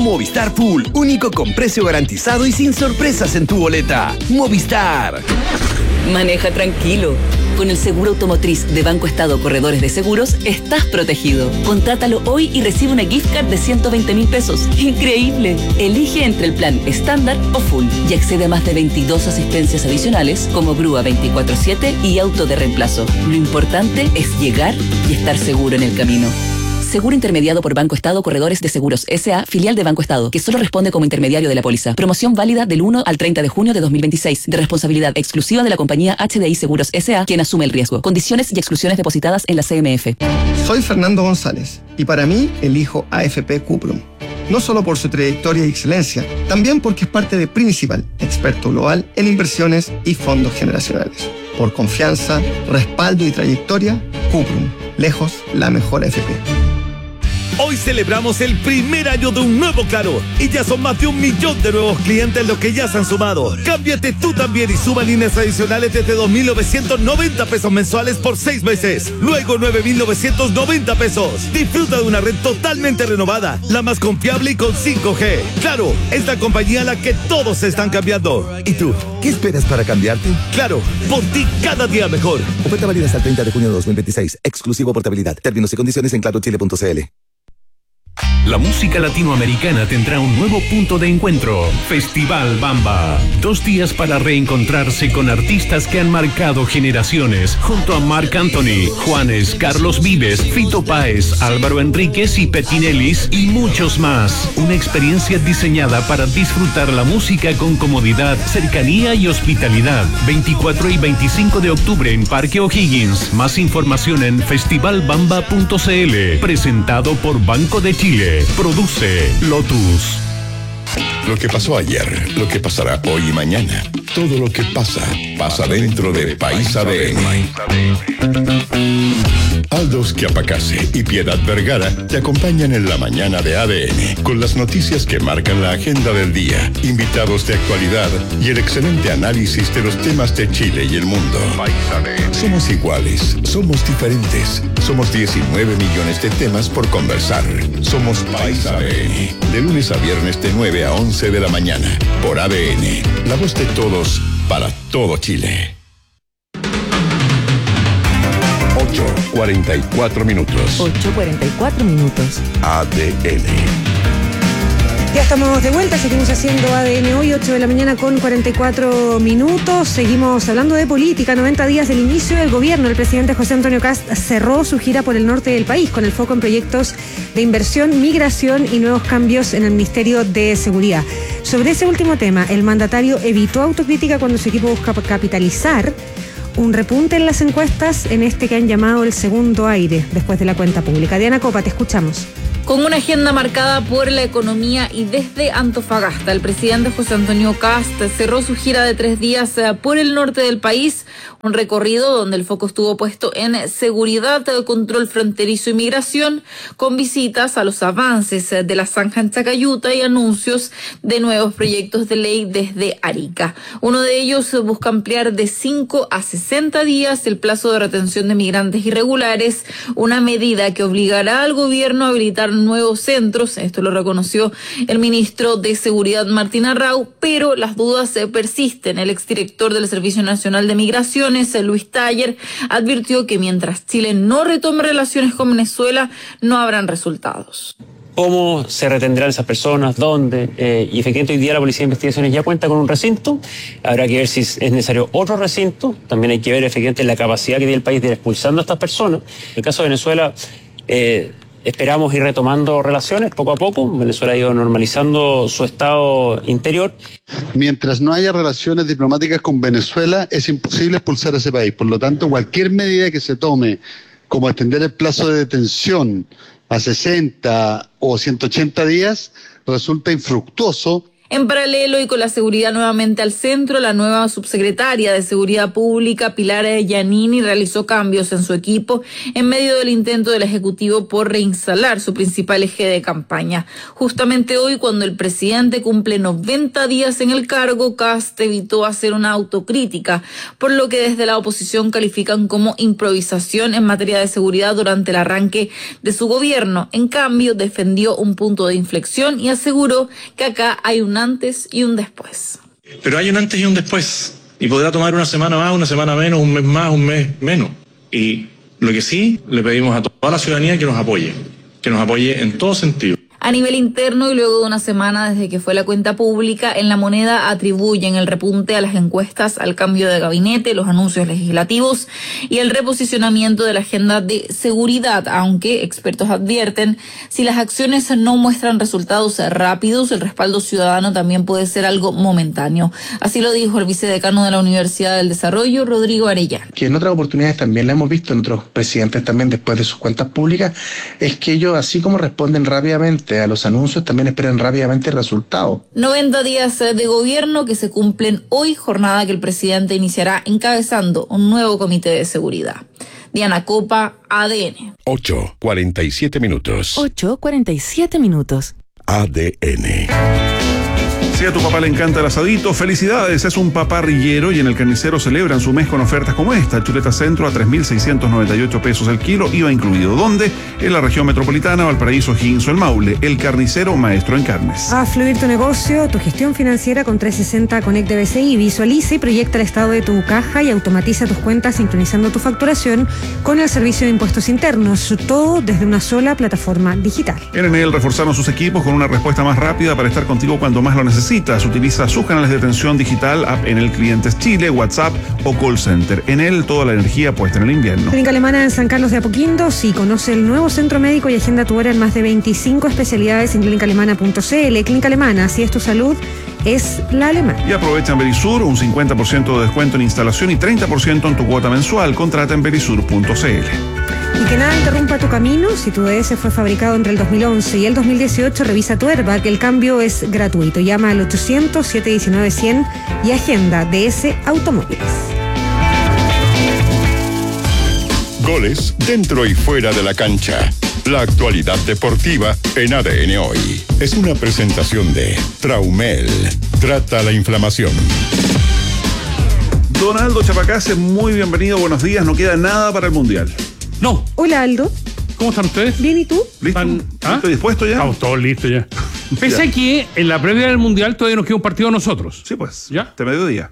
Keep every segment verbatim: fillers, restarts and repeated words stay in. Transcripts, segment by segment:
Llegó Movistar Pool, único con precio garantizado y sin sorpresas en tu boleta. Movistar. Maneja tranquilo. Con el seguro automotriz de Banco Estado Corredores de Seguros, estás protegido. Contrátalo hoy y recibe una gift card de ciento veinte mil pesos. ¡Increíble! Elige entre el plan estándar o full y accede a más de veintidós asistencias adicionales como grúa veinticuatro siete y auto de reemplazo. Lo importante es llegar y estar seguro en el camino. Seguro intermediado por Banco Estado Corredores de Seguros S A, filial de Banco Estado, que solo responde como intermediario de la póliza. Promoción válida del uno al treinta de junio de dos mil veintiséis, de responsabilidad exclusiva de la compañía H D I Seguros S A, quien asume el riesgo. Condiciones y exclusiones depositadas en la C M F. Soy Fernando González y para mí elijo A F P Cuprum. No solo por su trayectoria y excelencia, también porque es parte de Principal, experto global en inversiones y fondos generacionales. Por confianza, respaldo y trayectoria, Cuprum, lejos la mejor A F P. Hoy celebramos el primer año de un nuevo Claro y ya son más de un millón de nuevos clientes los que ya se han sumado. Cámbiate tú también y suma líneas adicionales desde dos mil novecientos noventa pesos mensuales por seis meses. Luego nueve mil novecientos noventa pesos. Disfruta de una red totalmente renovada, la más confiable y con cinco G. Claro, es la compañía a la que todos se están cambiando. ¿Y tú? ¿Qué esperas para cambiarte? Claro, por ti cada día mejor. Oferta válida hasta el treinta de junio de dos mil veintiséis. Exclusivo portabilidad. Términos y condiciones en claro chile punto c l. La música latinoamericana tendrá un nuevo punto de encuentro. Festival Bamba. Dos días para reencontrarse con artistas que han marcado generaciones. Junto a Marc Anthony, Juanes, Carlos Vives, Fito Páez, Álvaro Enríquez y Petinelis y muchos más. Una experiencia diseñada para disfrutar la música con comodidad, cercanía y hospitalidad. veinticuatro y veinticinco de octubre en Parque O'Higgins. Más información en festival bamba punto c l. Presentado por Banco de Chile. Produce Lotus. Lo que pasó ayer, lo que pasará hoy y mañana. Todo lo que pasa, pasa dentro de País A D N. Aldos Chiapacase y Piedad Vergara te acompañan en la mañana de A D N con las noticias que marcan la agenda del día, invitados de actualidad y el excelente análisis de los temas de Chile y el mundo. Somos iguales, somos diferentes, somos diecinueve millones de temas por conversar. Somos País A D N, de lunes a viernes de nueve a once de la mañana, por A D N, la voz de todos, para todo Chile. ocho cuarenta y cuatro minutos. ocho cuarenta y cuatro minutos. A D N. Ya estamos de vuelta, seguimos haciendo A D N hoy, ocho de la mañana con cuarenta y cuatro minutos. Seguimos hablando de política. noventa días del inicio del gobierno. El presidente José Antonio Kast cerró su gira por el norte del país con el foco en proyectos de inversión, migración y nuevos cambios en el Ministerio de Seguridad. Sobre ese último tema, el mandatario evitó autocrítica cuando su equipo busca capitalizar un repunte en las encuestas en este que han llamado el segundo aire después de la cuenta pública. Diana Copa, te escuchamos. Con una agenda marcada por la economía y desde Antofagasta, el presidente José Antonio Kast cerró su gira de tres días por el norte del país, un recorrido donde el foco estuvo puesto en seguridad, control fronterizo y migración, con visitas a los avances de la zanja en Chacayuta y anuncios de nuevos proyectos de ley desde Arica. Uno de ellos busca ampliar de cinco a sesenta días el plazo de retención de migrantes irregulares, una medida que obligará al gobierno a habilitar nuevos centros. Esto lo reconoció el ministro de Seguridad Martín Arrau, pero las dudas persisten. El exdirector del Servicio Nacional de Migraciones, Luis Taller, advirtió que mientras Chile no retome relaciones con Venezuela, no habrán resultados. ¿Cómo se retendrán esas personas? ¿Dónde? Eh, y efectivamente hoy día la Policía de Investigaciones ya cuenta con un recinto. Habrá que ver si es necesario otro recinto. También hay que ver efectivamente la capacidad que tiene el país de ir expulsando a estas personas. En el caso de Venezuela, eh, esperamos ir retomando relaciones poco a poco. Venezuela ha ido normalizando su estado interior. Mientras no haya relaciones diplomáticas con Venezuela, es imposible expulsar a ese país. Por lo tanto, cualquier medida que se tome, como extender el plazo de detención a sesenta o ciento ochenta días, resulta infructuoso. En paralelo y con la seguridad nuevamente al centro, la nueva subsecretaria de Seguridad Pública, Pilar Giannini, realizó cambios en su equipo en medio del intento del Ejecutivo por reinstalar su principal eje de campaña. Justamente hoy, cuando el presidente cumple noventa días en el cargo, Kast evitó hacer una autocrítica, por lo que desde la oposición califican como improvisación en materia de seguridad durante el arranque de su gobierno. En cambio, defendió un punto de inflexión y aseguró que acá hay un antes y un después. Pero hay un antes y un después, y podrá tomar una semana más, una semana menos, un mes más, un mes menos. Y lo que sí, le pedimos a toda la ciudadanía que nos apoye, que nos apoye en todo sentido. A nivel interno y luego de una semana desde que fue la cuenta pública, en La Moneda atribuyen el repunte a las encuestas, al cambio de gabinete, los anuncios legislativos y el reposicionamiento de la agenda de seguridad, aunque expertos advierten, si las acciones no muestran resultados rápidos, el respaldo ciudadano también puede ser algo momentáneo. Así lo dijo el vicedecano de la Universidad del Desarrollo, Rodrigo Arellano. Que en otras oportunidades también la hemos visto, en otros presidentes también después de sus cuentas públicas, es que ellos, así como responden rápidamente a los anuncios, también esperan rápidamente el resultado. noventa días de gobierno que se cumplen hoy, jornada que el presidente iniciará encabezando un nuevo comité de seguridad. Diana Copa, A D N. ocho, cuarenta y siete minutos. ocho, cuarenta y siete minutos. A D N. Si a tu papá le encanta el asadito, felicidades, es un paparrillero y en el Carnicero celebran su mes con ofertas como esta. Chuleta Centro a tres mil seiscientos noventa y ocho pesos el kilo, I V A incluido. ¿Dónde? En la región metropolitana, Valparaíso, Higgins o El Maule. El Carnicero, maestro en carnes. A fluir tu negocio, tu gestión financiera con trescientos sesenta Connect B C I. Visualiza y proyecta el estado de tu caja y automatiza tus cuentas sincronizando tu facturación con el servicio de impuestos internos. Todo desde una sola plataforma digital. En Enel reforzaron sus equipos con una respuesta más rápida para estar contigo cuando más lo necesitas. Utiliza sus canales de atención digital, app Enel Clientes Chile, WhatsApp o call center. Enel, toda la energía puesta en el invierno. Clínica Alemana en San Carlos de Apoquindo. Sí, conoce el nuevo centro médico y agenda tu hora en más de veinticinco especialidades en clínica alemana punto c l. Clínica Alemana, si es tu salud, es la alemana. Y aprovecha en Verisur un cincuenta por ciento de descuento en instalación y treinta por ciento en tu cuota mensual. Contrata en verisur punto c l. Y que nada interrumpa tu camino. Si tu D S fue fabricado entre el dos mil once y el dos mil dieciocho, revisa tu airbag. El cambio es gratuito. Llama al ochocientos, setecientos diecinueve, cien y agenda D S Automóviles. Goles dentro y fuera de la cancha. La actualidad deportiva en A D N Hoy. Es una presentación de Traumel. Trata la inflamación. Donaldo Chapacase, muy bienvenido, buenos días. No queda nada para el Mundial. No. Hola, Aldo. ¿Cómo están ustedes? Bien, ¿y tú? ¿Listo? ¿Están, ¿Ah? ¿Estoy dispuesto ya? Estamos todos listos ya. Pese a que en la previa del Mundial todavía nos queda un partido a nosotros. Sí, pues. ¿Ya? De mediodía.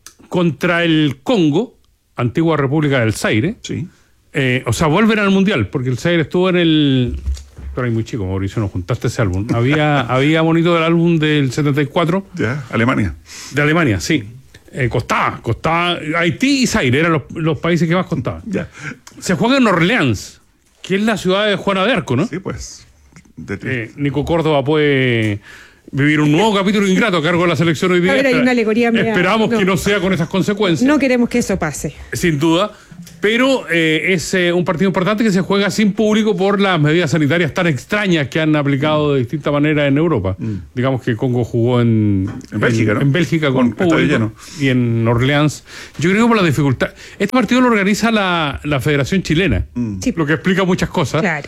Contra el Congo, antigua República del Zaire. Sí. Eh, o sea, vuelven al Mundial, porque el Zaire estuvo en el... Pero eres muy chico, Mauricio, no juntaste ese álbum. Había, había bonito del álbum del setenta y cuatro. Ya, Alemania. De Alemania, sí. Eh, costaba, costaba. Haití y Zaire eran los, los países que más costaban. Ya. Se juega en Orleans, que es la ciudad de Juana de Arco, ¿no? Sí, pues. De eh, Nico Córdoba puede vivir un nuevo capítulo ingrato a cargo de la selección hoy día. A ver, hay una alegoría media. Esperamos no. que no sea con esas consecuencias. No queremos que eso pase. Sin duda. Pero eh, es eh, un partido importante que se juega sin público por las medidas sanitarias tan extrañas que han aplicado de distinta manera en Europa. Mm. Digamos que Congo jugó en, en Bélgica, en, ¿no? En Bélgica con, con público lleno. Y en Orleans. Yo creo que por la dificultad. Este partido lo organiza la, la Federación Chilena, mm. sí. Lo que explica muchas cosas. Claro.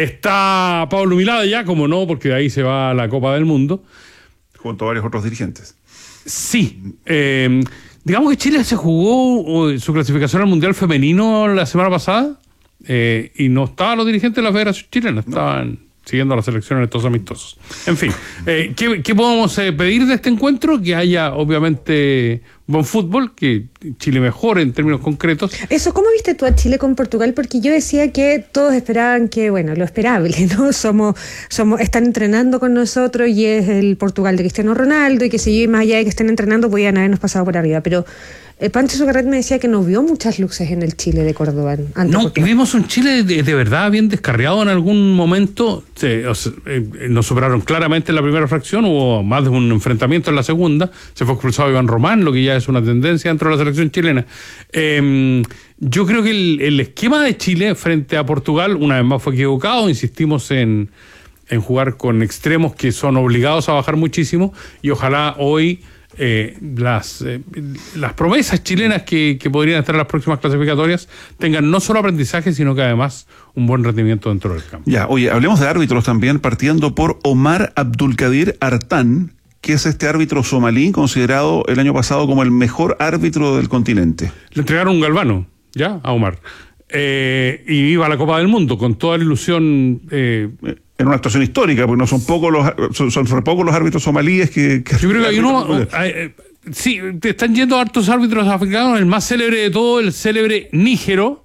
Está Pablo Milada ya, como no, porque de ahí se va a la Copa del Mundo. Junto a varios otros dirigentes. Sí. Eh, Digamos que Chile se jugó su clasificación al Mundial Femenino la semana pasada eh, y no estaban los dirigentes de la Federación Chilena, estaban no. siguiendo a la selección en estos amistosos. En fin, eh, ¿qué, ¿qué podemos eh, pedir de este encuentro? Que haya, obviamente, buen fútbol, que Chile mejore en términos concretos. Eso, ¿cómo viste tú a Chile con Portugal? Porque yo decía que todos esperaban que, bueno, lo esperable, ¿no? Somos, somos, están entrenando con nosotros y es el Portugal de Cristiano Ronaldo y que si yo, más allá de que estén entrenando, podían habernos pasado por arriba, pero... Eh, Pancho Sugarret me decía que no vio muchas luces en el Chile de Córdoba. No, vimos un Chile de, de verdad bien descarriado en algún momento. Se, o sea, eh, nos superaron claramente en la primera fracción, hubo más de un enfrentamiento en la segunda. Se fue expulsado Iván Román, lo que ya es una tendencia dentro de la selección chilena. Eh, yo creo que el, el esquema de Chile frente a Portugal, una vez más, fue equivocado. Insistimos en, en jugar con extremos que son obligados a bajar muchísimo, y ojalá hoy eh, las, eh, las promesas chilenas que, que podrían estar en las próximas clasificatorias tengan no solo aprendizaje, sino que además un buen rendimiento dentro del campo. Ya, oye, hablemos de árbitros también, partiendo por Omar Abdulkadir Artán, que es este árbitro somalí considerado el año pasado como el mejor árbitro del continente. Le entregaron un galvano, ¿ya? A Omar. Eh, y iba a la Copa del Mundo con toda la ilusión. Eh, en una actuación histórica, porque no son pocos los son, son pocos los árbitros somalíes que, que yo creo que hay uno. Eh, sí, te están yendo hartos árbitros africanos. El más célebre de todo, el célebre nígero,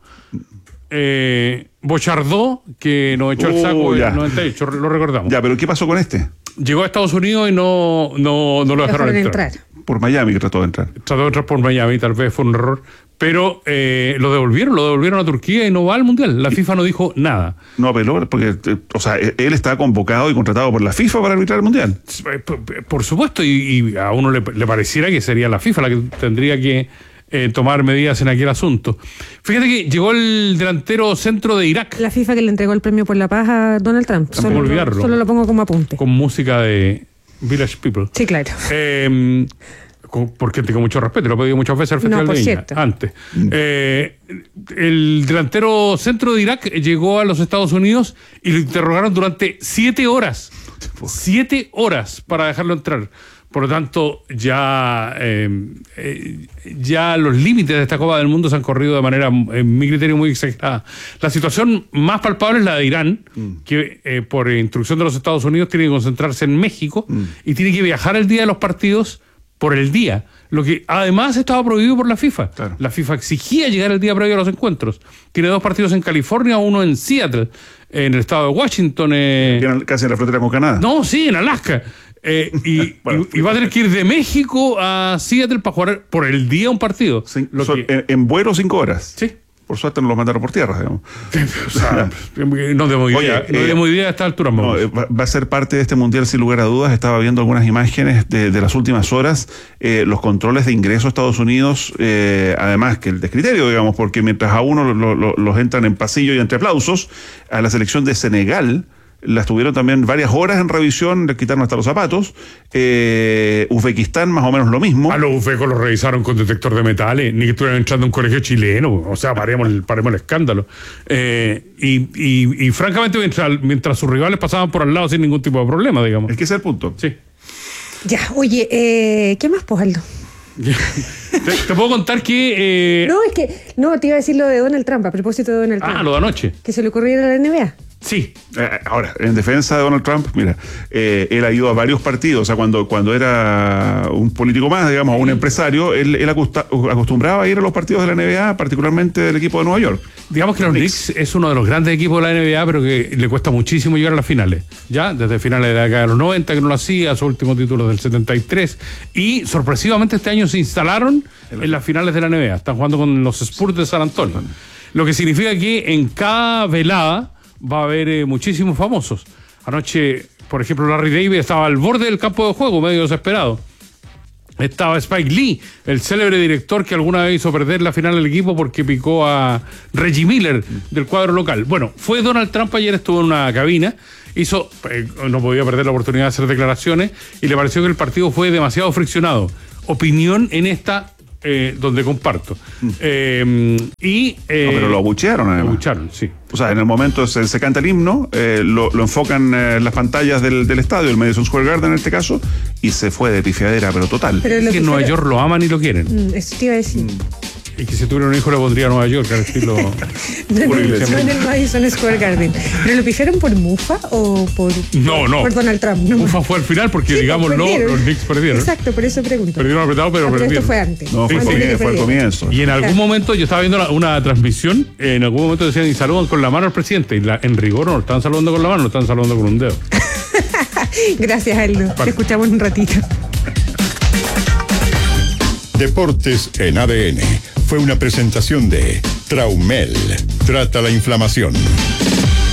eh, Bochardó, que nos echó uh, el saco en el noventa y ocho, lo recordamos. Ya, pero ¿qué pasó con este? Llegó a Estados Unidos y no, no, no lo dejaron, dejaron entrar. entrar. Por Miami que trató de entrar. Trató de entrar por Miami, tal vez fue un error. Pero eh, lo devolvieron, lo devolvieron a Turquía y no va al Mundial. La FIFA no dijo nada. No apeló, porque, o sea, él está convocado y contratado por la FIFA para arbitrar el Mundial. Por, por supuesto, y, y a uno le, le pareciera que sería la FIFA la que tendría que eh, tomar medidas en aquel asunto. Fíjate que llegó el delantero centro de Irak. La FIFA que le entregó el premio por la paz a Donald Trump. Solo, olvidarlo. Solo lo pongo como apunte. Con música de Village People. Sí, claro. Eh, porque tengo mucho respeto, lo he pedido muchas veces al Festival no, por de Viña, cierto. antes. Eh, el delantero centro de Irak llegó a los Estados Unidos y lo interrogaron durante siete horas. Siete horas para dejarlo entrar. Por lo tanto, ya, eh, eh, ya los límites de esta Copa del Mundo se han corrido de manera, en mi criterio, muy exagerada. La situación más palpable es la de Irán, mm. que eh, por instrucción de los Estados Unidos tiene que concentrarse en México mm. y tiene que viajar el día de los partidos por el día, lo que además estaba prohibido por la FIFA. Claro. La FIFA exigía llegar el día previo a los encuentros. Tiene dos partidos en California, uno en Seattle, en el estado de Washington. Eh... Casi en la frontera con Canadá. No, sí, en Alaska. Eh, y, bueno, y, y va a tener que ir de México a Seattle para jugar por el día un partido. Sin, lo son, que... en, en vuelo cinco horas. Sí. Por suerte no los mandaron por tierra, digamos. O sea, no tengo idea. Oye, no tengo eh, idea a esta altura. No, va, va a ser parte de este mundial sin lugar a dudas. Estaba viendo algunas imágenes de, de las últimas horas. Eh, los controles de ingreso a Estados Unidos, eh, además que el descriterio, digamos, porque mientras a uno lo, lo, los entran en pasillo y entre aplausos, a la selección de Senegal las tuvieron también varias horas en revisión, les quitaron hasta los zapatos. Eh, Uzbekistán, más o menos lo mismo. A los uzbecos los revisaron con detector de metales, ni que estuvieran entrando a un colegio chileno. O sea, paremos el, paremos el escándalo. Eh, y, y, y francamente, mientras, mientras sus rivales pasaban por al lado sin ningún tipo de problema, digamos. Es que ese es el punto. Sí. Ya, oye, eh, ¿qué más, Pojaldo? ¿Te, te puedo contar que... Eh... No, es que... No, te iba a decir lo de Donald Trump, a propósito de Donald Trump. Ah, lo de anoche. Que se le ocurrió ir a la N B A. Sí. Eh, ahora, en defensa de Donald Trump, mira, eh, él ha ido a varios partidos. O sea, cuando, cuando era un político más, digamos, un empresario, él, él acosta, acostumbraba a ir a los partidos de la N B A, particularmente del equipo de Nueva York. Digamos que los Knicks es uno de los grandes equipos de la N B A, pero que le cuesta muchísimo llegar a las finales. Ya, desde finales de la década de los noventa que no lo hacía, su último título del setenta y tres. Y sorpresivamente este año se instalaron en las finales de la N B A. Están jugando con los Spurs de San Antonio. Lo que significa que en cada velada va a haber eh, muchísimos famosos. Anoche, por ejemplo, Larry David estaba al borde del campo de juego, medio desesperado. Estaba Spike Lee, el célebre director que alguna vez hizo perder la final del equipo porque picó a Reggie Miller del cuadro local. Bueno, fue Donald Trump ayer, estuvo en una cabina, hizo, eh, no podía perder la oportunidad de hacer declaraciones y le pareció que el partido fue demasiado friccionado. Opinión en esta... Eh, donde comparto. Eh, y, eh, no, pero lo abuchearon, además. Lo abuchearon, sí. O sea, en el momento se, se canta el himno, eh, lo, lo enfocan eh, las pantallas del, del estadio, el Madison Square Garden en este caso, y se fue de pifiadera, pero total. Pero es que en Nueva York lo aman y lo quieren. Mm, eso te iba a decir. Mm. Y que si tuviera un hijo le pondría a Nueva York, al estilo... no, no, no en el Madison Square Garden. ¿Pero lo pifiaron por Mufa o por, no, no. por Donald Trump? No. Mufa fue al final porque, sí, digámoslo, los Knicks perdieron. Exacto, por eso pregunto. Perdieron apretado, pero, pero perdieron. Esto fue antes. No, fue, antes fue, fue, fue al comienzo. Y en algún claro. momento, yo estaba viendo una, una transmisión, en algún momento decían, y saludan con la mano al presidente. Y la, en rigor no lo estaban saludando con la mano, lo estaban saludando con un dedo. Gracias, Aldo. Te escuchamos un ratito. Deportes en A D N fue una presentación de Traumel. Trata la inflamación.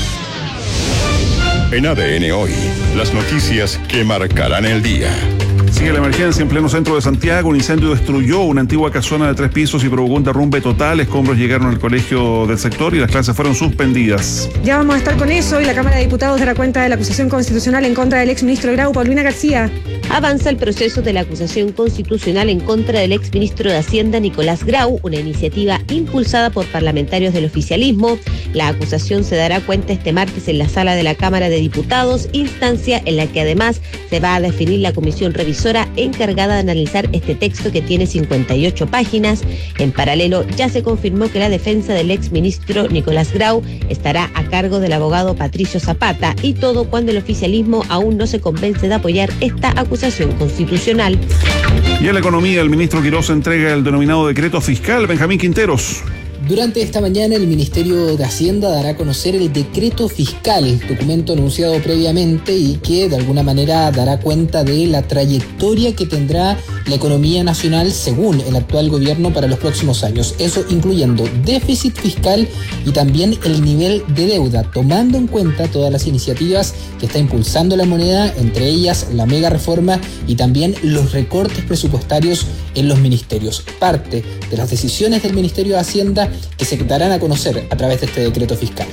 En A D N hoy, las noticias que marcarán el día. Sigue la emergencia en pleno centro de Santiago. Un incendio destruyó una antigua casona de tres pisos y provocó un derrumbe total. Escombros llegaron al colegio del sector y las clases fueron suspendidas. Ya vamos a estar con eso y la Cámara de Diputados dará cuenta de la acusación constitucional en contra del exministro Grau. Paulina García. Avanza el proceso de la acusación constitucional en contra del exministro de Hacienda Nicolás Grau, una iniciativa impulsada por parlamentarios del oficialismo. La acusación se dará cuenta este martes en la sala de la Cámara de Diputados, instancia en la que además se va a definir la comisión revisora encargada de analizar este texto que tiene cincuenta y ocho páginas. En paralelo, ya se confirmó que la defensa del exministro Nicolás Grau estará a cargo del abogado Patricio Zapata, y todo cuando el oficialismo aún no se convence de apoyar esta acusación constitucional. Y en la economía, el ministro Quirós entrega el denominado decreto fiscal. Benjamín Quinteros. Durante esta mañana, el Ministerio de Hacienda dará a conocer el decreto fiscal, documento anunciado previamente y que de alguna manera dará cuenta de la trayectoria que tendrá la economía nacional según el actual gobierno para los próximos años. Eso incluyendo déficit fiscal y también el nivel de deuda, tomando en cuenta todas las iniciativas que está impulsando la moneda, entre ellas la mega reforma y también los recortes presupuestarios en los ministerios. Parte de las decisiones del Ministerio de Hacienda que se darán a conocer a través de este decreto fiscal.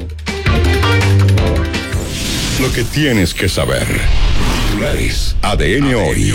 Lo que tienes que saber. Titulares. A D N hoy.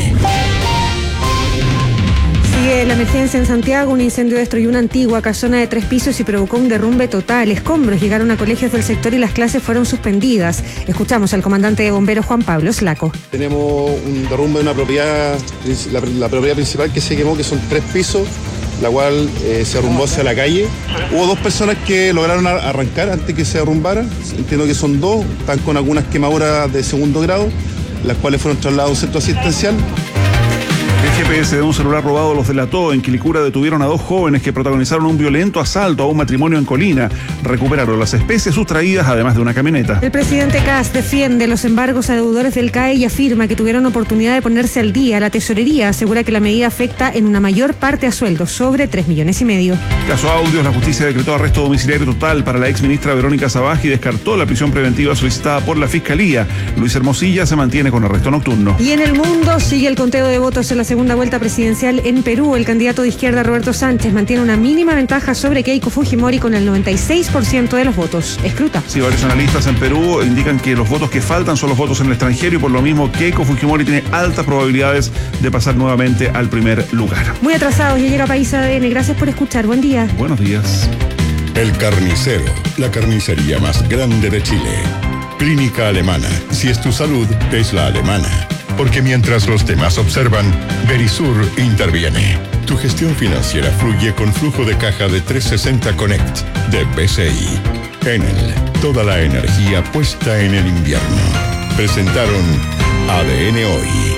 Sigue la emergencia en Santiago. Un incendio destruyó una antigua casona de tres pisos y provocó un derrumbe total. Escombros llegaron a colegios del sector y las clases fueron suspendidas. Escuchamos al comandante de bomberos Juan Pablo Slaco. Tenemos un derrumbe de una propiedad, la, la propiedad principal que se quemó, que son tres pisos, la cual eh, se derrumbó hacia la calle. Hubo dos personas que lograron arrancar antes que se derrumbara. Entiendo que son dos, están con algunas quemaduras de segundo grado, las cuales fueron trasladadas a un centro asistencial. El G P S de un celular robado los delató. En Quilicura detuvieron a dos jóvenes que protagonizaron un violento asalto a un matrimonio en Colina. Recuperaron las especies sustraídas, además de una camioneta. El presidente Kast defiende los embargos a deudores del C A E y afirma que tuvieron oportunidad de ponerse al día. La tesorería asegura que la medida afecta en una mayor parte a sueldos, sobre tres millones y medio. Caso Audios, la justicia decretó arresto domiciliario total para la exministra Verónica Sabaj y descartó la prisión preventiva solicitada por la Fiscalía. Luis Hermosilla se mantiene con arresto nocturno. Y en el mundo sigue el conteo de votos en la segunda vuelta presidencial en Perú. El candidato de izquierda Roberto Sánchez mantiene una mínima ventaja sobre Keiko Fujimori con el noventa y seis por ciento de los votos. Escruta. Sí, varios analistas en Perú indican que los votos que faltan son los votos en el extranjero y por lo mismo Keiko Fujimori tiene altas probabilidades de pasar nuevamente al primer lugar. Muy atrasados, ya llega País A D N. Gracias por escuchar. Buen día. Buenos días. El Carnicero, la carnicería más grande de Chile. Clínica Alemana. Si es tu salud, es la alemana. Porque mientras los demás observan, Verisur interviene. Tu gestión financiera fluye con flujo de caja de trescientos sesenta Connect de B C I. Enel, toda la energía puesta en el invierno. Presentaron A D N Hoy.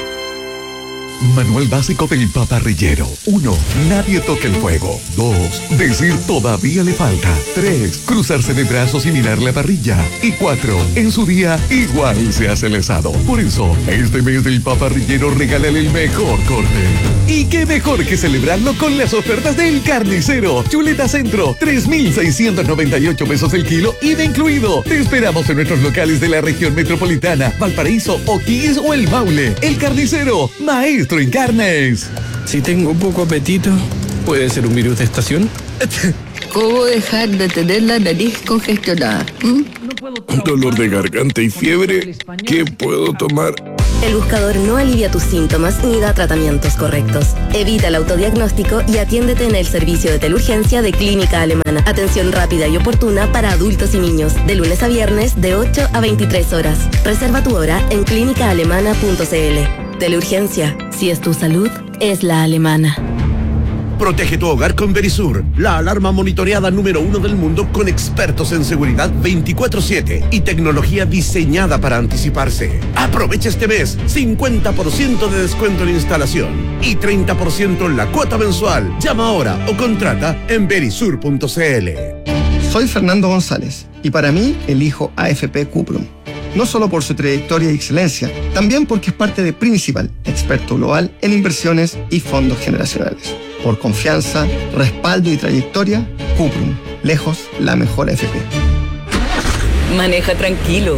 Manual básico del paparrillero. uno. Nadie toque el fuego. dos. Decir todavía le falta. tres. Cruzarse de brazos y mirar la parrilla. Y cuatro. En su día, igual se hace el asado. Por eso, este mes del paparrillero regálale el mejor corte. Y qué mejor que celebrarlo con las ofertas del Carnicero. Chuleta Centro, tres mil seiscientos noventa y ocho pesos el kilo, I V A incluido. Te esperamos en nuestros locales de la región metropolitana, Valparaíso, O'Higgins o El Maule. El Carnicero, maestro en carnes. Si tengo poco apetito, ¿puede ser un virus de estación? ¿Cómo dejar de tener la nariz congestionada? ¿Mm? Dolor de garganta y fiebre. ¿Qué puedo tomar? El buscador no alivia tus síntomas ni da tratamientos correctos. Evita el autodiagnóstico y atiéndete en el servicio de teleurgencia de Clínica Alemana. Atención rápida y oportuna para adultos y niños, de lunes a viernes de ocho a veintitrés horas. Reserva tu hora en clínica alemana punto c l. Teleurgencia, si es tu salud, es la alemana. Protege tu hogar con Verisur, la alarma monitoreada número uno del mundo con expertos en seguridad veinticuatro siete y tecnología diseñada para anticiparse. Aprovecha este mes cincuenta por ciento de descuento en instalación y treinta por ciento en la cuota mensual. Llama ahora o contrata en verisur punto c l. Soy Fernando González y para mí elijo A F P Cuprum. No solo por su trayectoria y excelencia, también porque es parte de Principal, experto global en inversiones y fondos generacionales. Por confianza, respaldo y trayectoria, Cuprum, lejos la mejor A F P. Maneja tranquilo.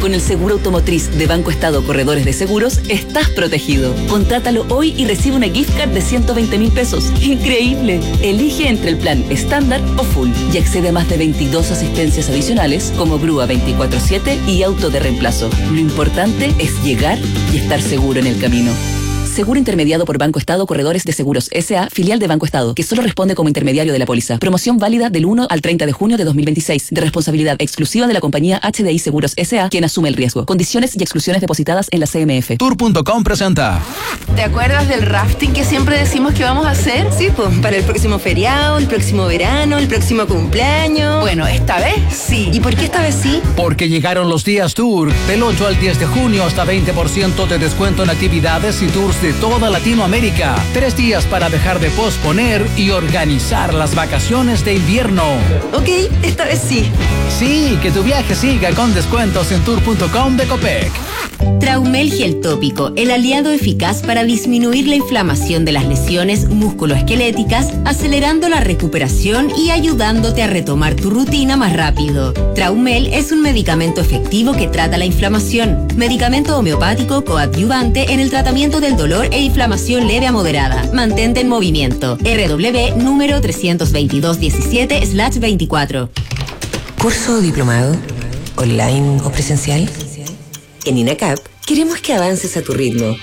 Con el seguro automotriz de Banco Estado Corredores de Seguros, estás protegido. Contrátalo hoy y recibe una gift card de ciento veinte mil pesos. ¡Increíble! Elige entre el plan estándar o full y accede a más de veintidós asistencias adicionales como grúa veinticuatro siete y auto de reemplazo. Lo importante es llegar y estar seguro en el camino. Seguro intermediado por Banco Estado Corredores de Seguros S A, filial de Banco Estado, que solo responde como intermediario de la póliza. Promoción válida del uno al treinta de junio de dos mil veintiséis, de responsabilidad exclusiva de la compañía H D I Seguros S A, quien asume el riesgo. Condiciones y exclusiones depositadas en la C M F. Tour punto com presenta. ¿Te acuerdas del rafting que siempre decimos que vamos a hacer? Sí, pues, para el próximo feriado, el próximo verano, el próximo cumpleaños. Bueno, esta vez sí. ¿Y por qué esta vez sí? Porque llegaron los días Tour, del ocho al diez de junio, hasta veinte por ciento de descuento en actividades y tours de toda Latinoamérica. Tres días para dejar de posponer y organizar las vacaciones de invierno. Ok, esta vez sí. Sí, que tu viaje siga con descuentos en tour punto com de Copec. Traumel Gel Tópico, el aliado eficaz para disminuir la inflamación de las lesiones musculoesqueléticas, acelerando la recuperación y ayudándote a retomar tu rutina más rápido. Traumel es un medicamento efectivo que trata la inflamación. Medicamento homeopático coadyuvante en el tratamiento del dolor e inflamación leve a moderada. Mantente en movimiento. R W número trescientos veintidós diecisiete slash veinticuatro. ¿Curso o diplomado? ¿Online o presencial? En INACAP queremos que avances a tu ritmo.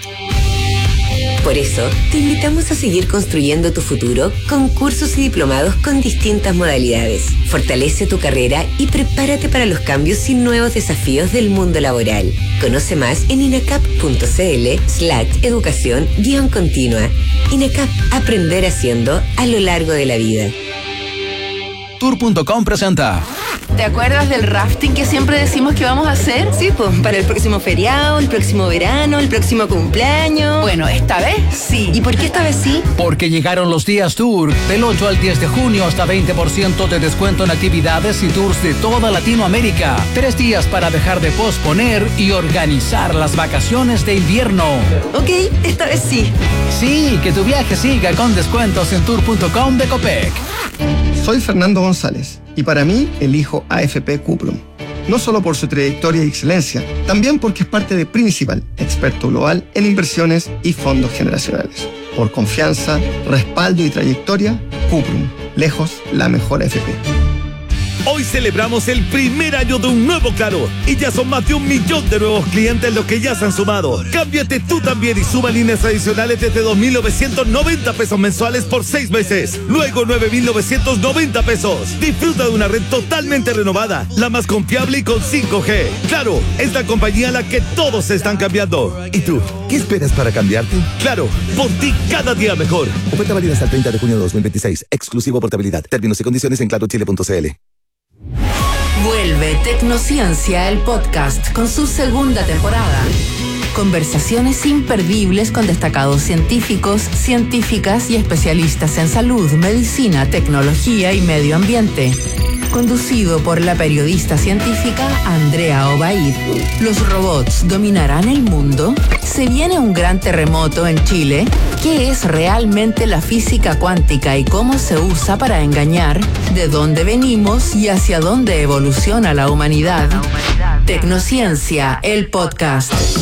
Por eso, te invitamos a seguir construyendo tu futuro con cursos y diplomados con distintas modalidades. Fortalece tu carrera y prepárate para los cambios y nuevos desafíos del mundo laboral. Conoce más en inacap punto cl slash educación guión continua. INACAP, aprender haciendo a lo largo de la vida. Tour punto com presenta. ¿Te acuerdas del rafting que siempre decimos que vamos a hacer? Sí, pues, para el próximo feriado, el próximo verano, el próximo cumpleaños. Bueno, esta vez sí. ¿Y por qué esta vez sí? Porque llegaron los días Tour, del ocho al diez de junio, hasta veinte por ciento de descuento en actividades y tours de toda Latinoamérica. Tres días para dejar de posponer y organizar las vacaciones de invierno. Ok, esta vez sí. Sí, que tu viaje siga con descuentos en tour punto com de Copec. Soy Fernando González y para mí elijo A F P Cuprum. No solo por su trayectoria y excelencia, también porque es parte de Principal, experto global en inversiones y fondos generacionales. Por confianza, respaldo y trayectoria, Cuprum, lejos la mejor A F P. Hoy celebramos el primer año de un nuevo Claro y ya son más de un millón de nuevos clientes los que ya se han sumado. Cámbiate tú también y suma líneas adicionales desde dos mil novecientos noventa pesos mensuales por seis meses. Luego nueve mil novecientos noventa pesos. Disfruta de una red totalmente renovada, la más confiable y con cinco G. Claro, es la compañía a la que todos se están cambiando. ¿Y tú? ¿Qué esperas para cambiarte? Claro, por ti cada día mejor. Oferta válida hasta el treinta de junio de dos mil veintiséis. Exclusivo portabilidad. Términos y condiciones en claro chile punto cl. Vuelve Tecnociencia, el podcast, con su segunda temporada. Conversaciones imperdibles con destacados científicos, científicas y especialistas en salud, medicina, tecnología y medio ambiente. Conducido por la periodista científica Andrea Obaid. ¿Los robots dominarán el mundo? ¿Se viene un gran terremoto en Chile? ¿Qué es realmente la física cuántica y cómo se usa para engañar? ¿De dónde venimos y hacia dónde evoluciona la humanidad? Tecnociencia, el podcast.